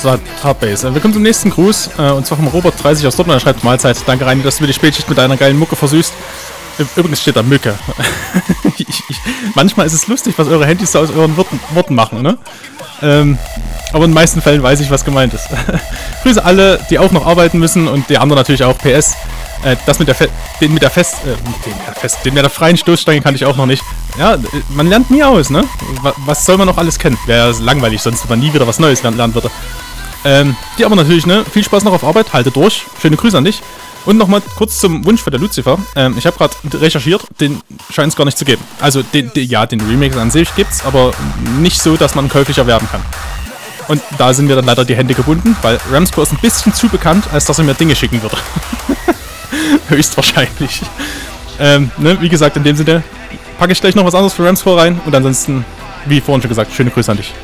Hardbase. Willkommen zum nächsten Gruß, und zwar vom Robert30 aus Dortmund. Er schreibt: Mahlzeit, danke Reini, dass du mir die Spätschicht mit deiner geilen Mucke versüßt. Übrigens steht da Mücke. Manchmal ist es lustig, was eure Handys so aus euren Worten machen, ne? Aber in den meisten Fällen weiß ich, was gemeint ist. Grüße alle, die auch noch arbeiten müssen und die anderen natürlich auch. PS. Das mit den mit der freien Stoßstange kannte ich auch noch nicht. Ja, man lernt nie aus, ne? Was soll man noch alles kennen? Wäre ja langweilig, sonst man nie wieder was Neues lernen würde. Die aber natürlich, ne? Viel Spaß noch auf Arbeit, halte durch. Schöne Grüße an dich. Und nochmal kurz zum Wunsch von der Lucifer. Ich habe gerade recherchiert, den scheint es gar nicht zu geben. Also, den Remix an sich gibt's, aber nicht so, dass man käuflich erwerben kann. Und da sind mir dann leider die Hände gebunden, weil Ramsco ist ein bisschen zu bekannt, als dass er mir Dinge schicken würde. Höchstwahrscheinlich. Ne, wie gesagt, in dem Sinne packe ich gleich noch was anderes für Ramsco rein und ansonsten, wie vorhin schon gesagt, schöne Grüße an dich.